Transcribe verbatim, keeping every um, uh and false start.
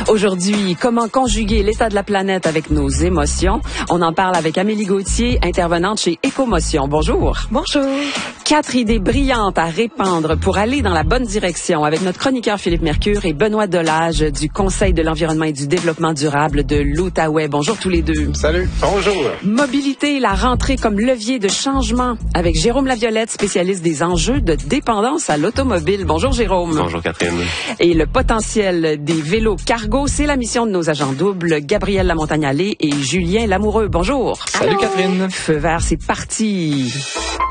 Aujourd'hui, comment conjuguer l'état de la planète avec nos émotions? On en parle avec Amélie Gauthier, intervenante chez Écomotion. Bonjour. Bonjour. Quatre idées brillantes à répandre pour aller dans la bonne direction avec notre chroniqueur Philippe Mercure et Benoît Delage du Conseil de l'environnement et du développement durable de l'Outaouais. Bonjour tous les deux. Salut. Bonjour. Mobilité, la rentrée comme levier de changement avec Jérôme Laviolette, spécialiste des enjeux de dépendance à l'automobile. Bonjour Jérôme. Bonjour Catherine. Et le potentiel des vélos cargo, c'est la mission de nos agents doubles, Gabriel Lamontagne-Allé et Julien Lamoureux. Bonjour. Salut Catherine. Feu vert, c'est parti.